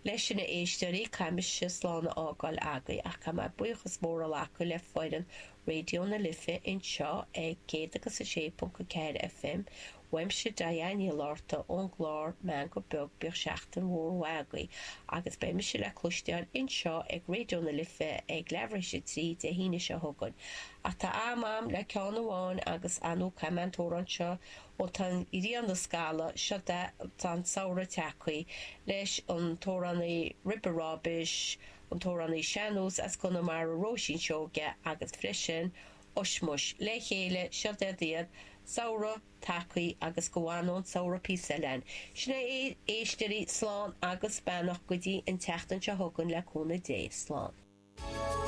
Leis sin na éisteoirí caimis se sláánna ágáil agaí ach cha mbeidh buíochas mór acu le fáileann Radio na Lifa inseo ag 106.4 FM weimse Diane láirta ón gláir meán go beag seachtain mór wagaí agus beidh se le clúisteáin inseo ag Radio na Lifa ag leabhar trí de híine se thugann. A tá am le ceann amháin agus anú caimantóran seo ó tan irí an na scala seo tan saoire teacaí leis an tórannaí ribberábis, an tórannaí seanús as gona mar a róisín seoge agus freisin osmus le chéile seo diad saoire tacaí agus gohánón saoire píselen. Sinna éisteoirí slán agus beannach go dtí an teachtain se thugann le cúna dé slán.